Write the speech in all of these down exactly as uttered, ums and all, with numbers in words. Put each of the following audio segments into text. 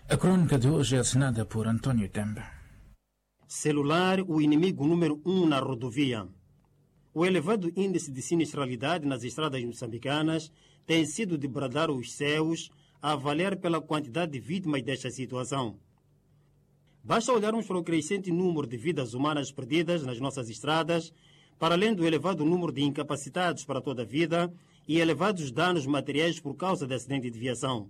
A crônica de hoje é assinada por António Tembe. Celular, o inimigo número um na rodovia. O elevado índice de sinistralidade nas estradas moçambicanas tem sido de bradar os céus a avaliar pela quantidade de vítimas desta situação. Basta olharmos para o crescente número de vidas humanas perdidas nas nossas estradas, para além do elevado número de incapacitados para toda a vida e elevados danos materiais por causa de acidente de viação.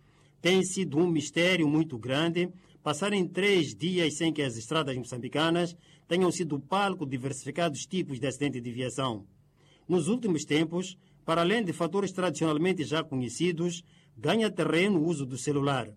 Tem sido um mistério muito grande passarem três dias sem que as estradas moçambicanas tenham sido palco de diversificados tipos de acidente de viação. Nos últimos tempos, para além de fatores tradicionalmente já conhecidos, ganha terreno o uso do celular.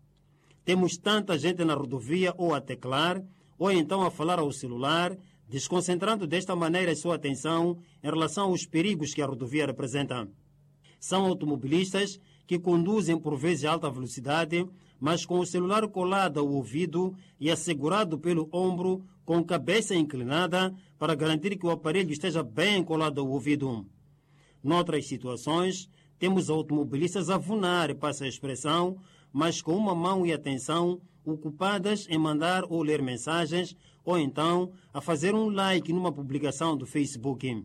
Temos tanta gente na rodovia ou a teclar, ou então a falar ao celular, desconcentrando desta maneira a sua atenção em relação aos perigos que a rodovia representa. São automobilistas que conduzem por vezes a alta velocidade, mas com o celular colado ao ouvido e assegurado pelo ombro, com cabeça inclinada, para garantir que o aparelho esteja bem colado ao ouvido. Noutras situações, temos automobilistas a vonar, passa a expressão, mas com uma mão e atenção ocupadas em mandar ou ler mensagens, ou então a fazer um like numa publicação do Facebook.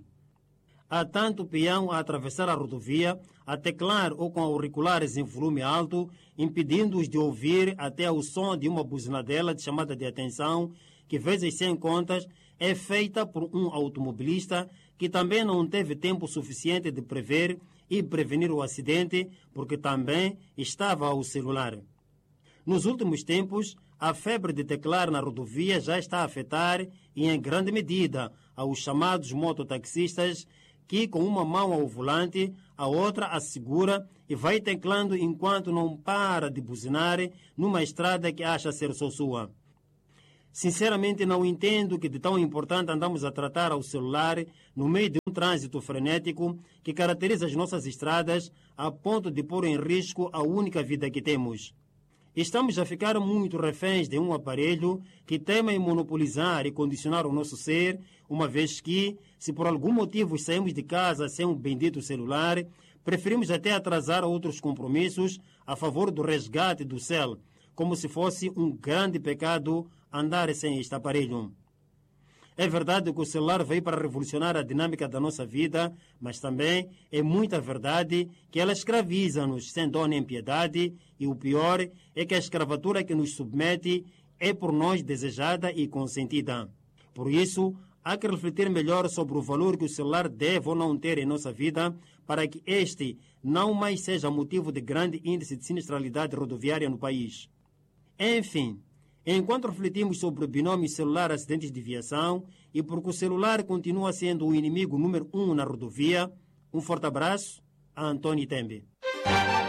Há tanto peão a atravessar a rodovia, a teclar ou com auriculares em volume alto, impedindo-os de ouvir até o som de uma buzinadela de chamada de atenção, que vezes sem contas é feita por um automobilista que também não teve tempo suficiente de prever e prevenir o acidente, porque também estava ao celular. Nos últimos tempos, a febre de teclar na rodovia já está a afetar, e em grande medida, aos chamados mototaxistas, que com uma mão ao volante, a outra a segura e vai teclando enquanto não para de buzinar numa estrada que acha ser só sua. Sinceramente não entendo que de tão importante andamos a tratar ao celular no meio de um trânsito frenético que caracteriza as nossas estradas a ponto de pôr em risco a única vida que temos. Estamos a ficar muito reféns de um aparelho que teme em monopolizar e condicionar o nosso ser, uma vez que, se por algum motivo saímos de casa sem um bendito celular, preferimos até atrasar outros compromissos a favor do resgate do céu, como se fosse um grande pecado andar sem este aparelho. É verdade que o celular veio para revolucionar a dinâmica da nossa vida, mas também é muita verdade que ela escraviza-nos sem dó nem piedade, e o pior é que a escravatura que nos submete é por nós desejada e consentida. Por isso, há que refletir melhor sobre o valor que o celular deve ou não ter em nossa vida, para que este não mais seja motivo de grande índice de sinistralidade rodoviária no país. Enfim, enquanto refletimos sobre o binômio celular-acidentes de viação e porque o celular continua sendo o inimigo número um na rodovia, um forte abraço a António Tembe.